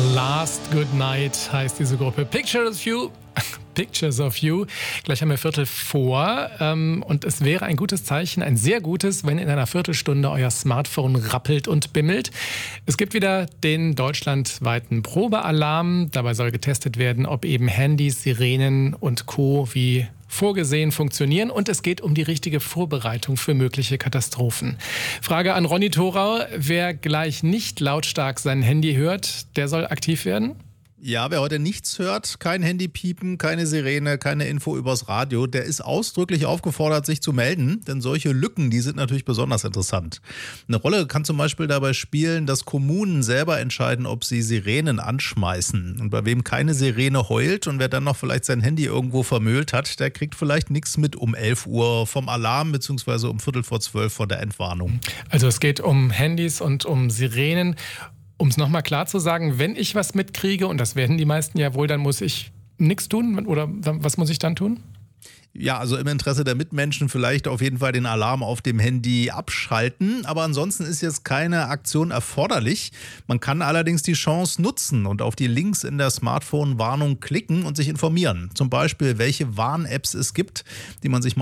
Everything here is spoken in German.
Last Good Night heißt diese Gruppe. Pictures of You. Gleich haben wir Viertel vor. Und es wäre ein gutes Zeichen, ein sehr gutes, wenn in einer Viertelstunde euer Smartphone rappelt und bimmelt. Es gibt wieder den deutschlandweiten Probealarm. Dabei soll getestet werden, ob eben Handys, Sirenen und Co. wie vorgesehen funktionieren. Und es geht um die richtige Vorbereitung für mögliche Katastrophen. Frage an Ronny Thorau. Wer gleich nicht lautstark sein Handy hört, der soll aktiv werden? Ja, wer heute nichts hört, kein Handy piepen, keine Sirene, keine Info übers Radio, der ist ausdrücklich aufgefordert, sich zu melden, denn solche Lücken, die sind natürlich besonders interessant. Eine Rolle kann zum Beispiel dabei spielen, dass Kommunen selber entscheiden, ob sie Sirenen anschmeißen. Und bei wem keine Sirene heult und wer dann noch vielleicht sein Handy irgendwo vermüllt hat, der kriegt vielleicht nichts mit um 11 Uhr vom Alarm bzw. um 11:45 von der Entwarnung. Also es geht um Handys und um Sirenen. Um es nochmal klar zu sagen, wenn ich was mitkriege, und das werden die meisten ja wohl, dann muss ich nichts tun? Oder was muss ich dann tun? Ja, also im Interesse der Mitmenschen vielleicht auf jeden Fall den Alarm auf dem Handy abschalten. Aber ansonsten ist jetzt keine Aktion erforderlich. Man kann allerdings die Chance nutzen und auf die Links in der Smartphone-Warnung klicken und sich informieren. Zum Beispiel, welche Warn-Apps es gibt, die man sich mal